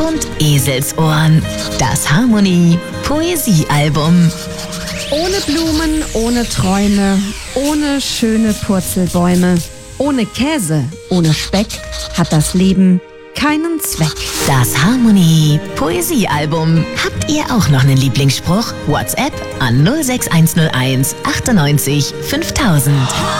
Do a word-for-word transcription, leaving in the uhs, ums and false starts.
und Eselsohren. Das Harmonie Poesiealbum. Ohne Blumen, ohne Träume, ohne schöne Purzelbäume, ohne Käse, ohne Speck hat das Leben keinen Zweck. Das Harmonie Poesiealbum. Habt ihr auch noch einen Lieblingsspruch? WhatsApp an null sechs eins null eins achtundneunzig fünftausend.